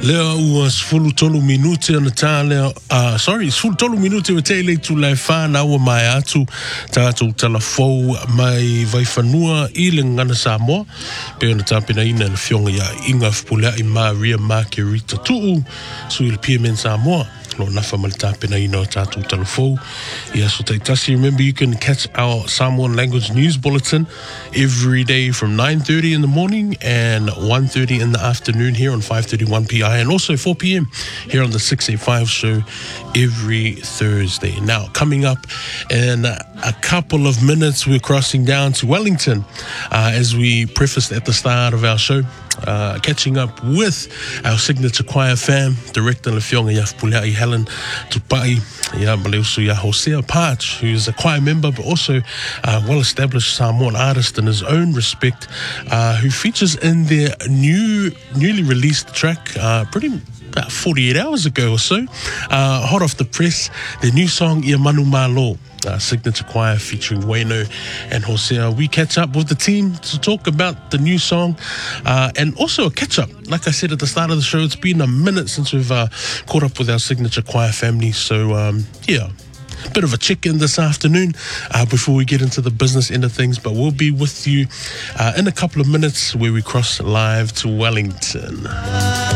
Leo ua sfulu tolu minuti ana tā leo, sfulu tolu minuti wa teile tu lai whāna ua mai atu tātou talafou mai vai whanua I le ngana Samoa. Peo na tāpina ina le fionga ia inga fpulea I Maria Margarita tuu sui le PMN Samoa. Lo nafa maltapena ina o tātou talafou. Ia so taitasi, remember you can catch our Samoan language news bulletin every day from 9:30 in the morning and 1:30 in the afternoon here on 531 PI and also 4 p.m. here on the 685 show every Thursday. Now, coming up in a couple of minutes, we're crossing down to Wellington as we prefaced at the start of our show. Catching up with our signature choir fam, director Lefionga Yafpulea Helen Tupai, Maleusu Ya Hosea Parch, who's a choir member but also a well-established Samoan artist in his own respect, who features in their newly released track, about 48 hours ago or so, hot off the press, their new song Ia Manu Malo. Signature choir featuring Wayno and Hosea. We catch up with the team to talk about the new song and also a catch up. Like I said at the start of the show, it's been a minute since we've caught up with our signature choir family. So, bit of a check-in this afternoon before we get into the business end of things. But we'll be with you in a couple of minutes where we cross live to Wellington.